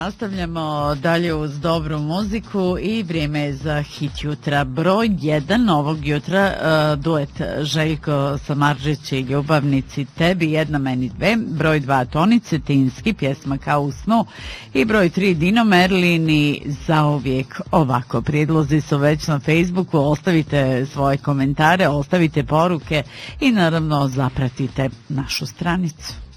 Nastavljamo dalje uz dobru muziku i vrijeme je za hit jutra. Broj 1 ovog jutra, duet Željko Samarđić i Ljubavnici tebi, jedna meni dve. Broj 2 Toni Cetinski, pjesma Kao u snu. I broj 3 Dino Merlin i Zauvijek ovako. Prijedlozi su već na Facebooku, ostavite svoje komentare, ostavite poruke i naravno zapratite našu stranicu.